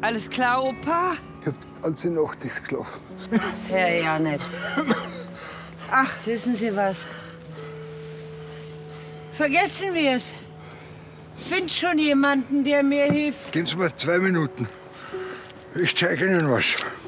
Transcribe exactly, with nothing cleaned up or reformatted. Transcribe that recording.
Alles klar, Opa? Ich hab die ganze Nacht nicht geschlafen. Ja, ja, nicht. Ach, wissen Sie was? Vergessen wir es. Find schon jemanden, der mir hilft. Geben Sie mir zwei Minuten. Ich zeige Ihnen was.